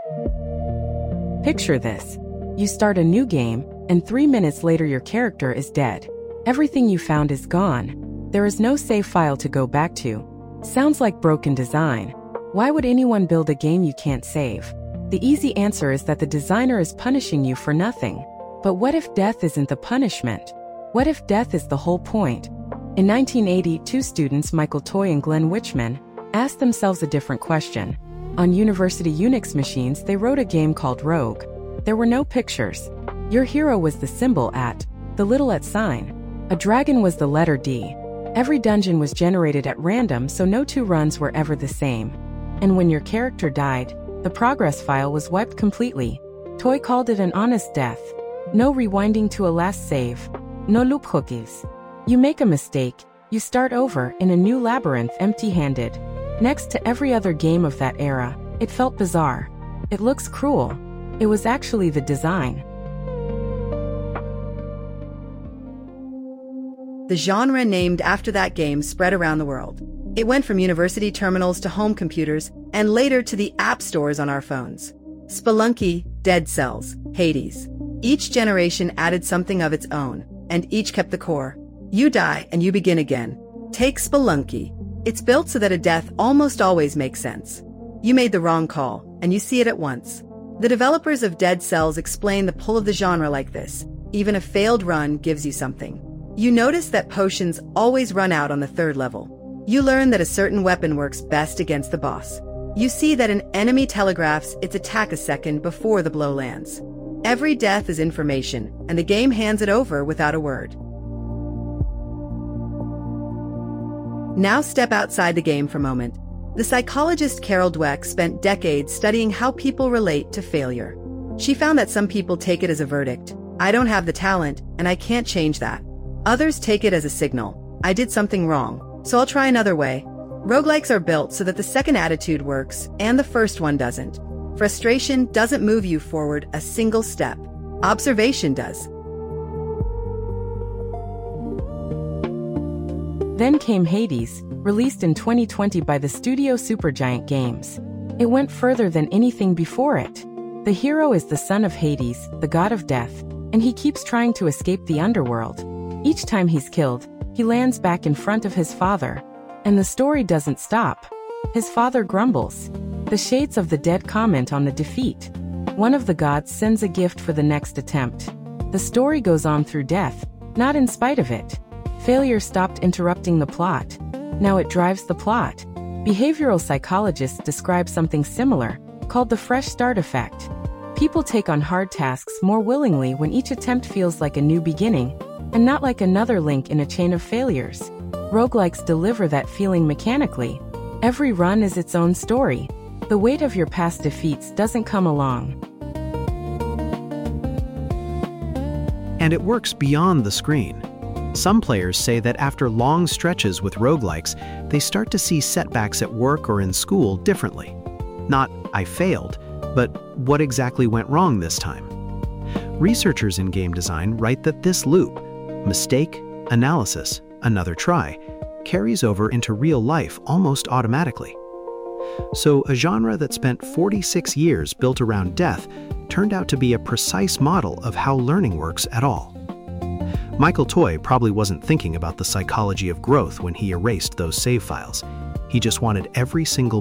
Picture this. You start a new game, and 3 minutes later your character is dead. Everything you found is gone. There is no save file to go back to. Sounds like broken design. Why would anyone build a game you can't save? The easy answer is that the designer is punishing you for nothing. But what if death isn't the punishment? What if death is the whole point? In 1980, two students, Michael Toy and Glenn Wichman, asked themselves a different question. On university Unix machines, they wrote a game called Rogue. There were no pictures. Your hero was the symbol at, the little at sign. A dragon was the letter D. Every dungeon was generated at random, so no two runs were ever the same. And when your character died, the progress file was wiped completely. Toy called it an honest death. No rewinding to a last save. No loop cookies. You make a mistake, you start over in a new labyrinth empty-handed. Next to every other game of that era, it felt bizarre. It looks cruel. It was actually the design. The genre named after that game spread around the world. It went from university terminals to home computers, and later to the app stores on our phones. Spelunky, Dead Cells, Hades. Each generation added something of its own, and each kept the core. You die and you begin again. Take Spelunky. It's built so that a death almost always makes sense. You made the wrong call, and you see it at once. The developers of Dead Cells explain the pull of the genre like this. Even a failed run gives you something. You notice that potions always run out on the 3rd level. You learn that a certain weapon works best against the boss. You see that an enemy telegraphs its attack a second before the blow lands. Every death is information, and the game hands it over without a word. Now step outside the game for a moment. The psychologist Carol Dweck spent decades studying how people relate to failure. She found that some people take it as a verdict. I don't have the talent, and I can't change that. Others take it as a signal. I did something wrong, so I'll try another way. Roguelikes are built so that the second attitude works, and the first one doesn't. Frustration doesn't move you forward a single step. Observation does. Then came Hades, released in 2020 by the studio Supergiant Games. It went further than anything before it. The hero is the son of Hades, the god of death, and he keeps trying to escape the underworld. Each time he's killed, he lands back in front of his father. And the story doesn't stop. His father grumbles. The shades of the dead comment on the defeat. One of the gods sends a gift for the next attempt. The story goes on through death, not in spite of it. Failure stopped interrupting the plot. Now it drives the plot. Behavioral psychologists describe something similar, called the fresh start effect. People take on hard tasks more willingly when each attempt feels like a new beginning, and not like another link in a chain of failures. Roguelikes deliver that feeling mechanically. Every run is its own story. The weight of your past defeats doesn't come along. And it works beyond the screen. Some players say that after long stretches with roguelikes, they start to see setbacks at work or in school differently. Not, I failed, but what exactly went wrong this time? Researchers in game design write that this loop, mistake, analysis, another try, carries over into real life almost automatically. So a genre that spent 46 years built around death turned out to be a precise model of how learning works at all. Michael Toy probably wasn't thinking about the psychology of growth when he erased those save files. He just wanted every single